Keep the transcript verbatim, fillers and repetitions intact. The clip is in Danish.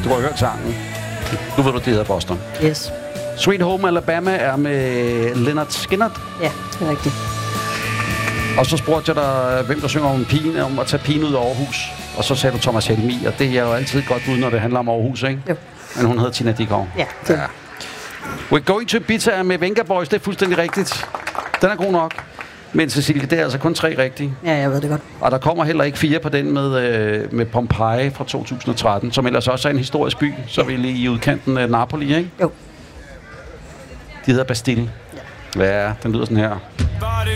Du har hørt sangen. Nu ved du, det hedder Boston. Yes. Sweet Home Alabama er med Leonard Skinner. Ja, det er rigtigt. Og så spurgte jeg dig, hvem der synger om, pigen, om at tage pigen ud af Aarhus. Og så sagde du Thomas Helmi, og det er jo altid godt ud, når det handler om Aarhus, ikke? Jo. Men hun hedder Tina Dickow. Ja, det. Ja. We're Going to Ibiza med Venga Boys, det er fuldstændig rigtigt. Den er god nok. Men Cecilie, det er altså kun tre rigtige. Ja, jeg ved det godt. Og der kommer heller ikke fire på den med, øh, med Pompeii fra to tusind og tretten, som ellers også er en historisk by, så ja. Vi lige i udkanten af Napoli, ikke? Jo. De hedder Bastille. Ja. Ja, den lyder sådan her.